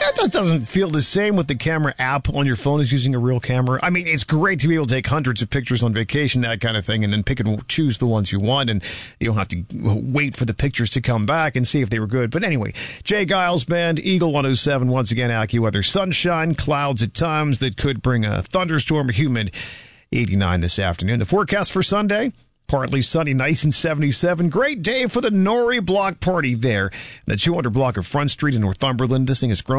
It just doesn't feel the same with the camera app on your phone as using a real camera. I mean, it's great to be able to take hundreds of pictures on vacation, that kind of thing, and then pick and choose the ones you want, and you don't have to wait for the pictures to come back and see if they were good. But anyway, Jay Giles Band, Eagle 107, once again, AccuWeather. Sunshine, clouds at times that could bring a thunderstorm, humid 89 this afternoon. The forecast for Sunday, partly sunny, nice and 77. Great day for the Nori Block Party there. The 200 block of Front Street in Northumberland. This thing has grown